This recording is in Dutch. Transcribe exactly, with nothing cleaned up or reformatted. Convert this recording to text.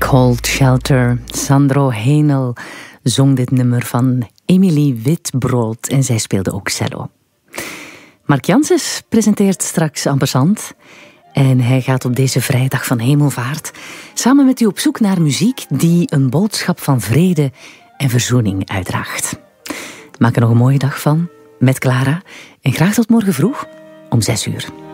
Cold Shelter. Sandro Henel zong dit nummer van Emilie Witbrood en zij speelde ook cello. Mark Janssens presenteert straks En Passant en hij gaat op deze vrijdag van Hemelvaart samen met u op zoek naar muziek die een boodschap van vrede en verzoening uitdraagt. Maak er nog een mooie dag van met Clara en graag tot morgen vroeg om zes uur.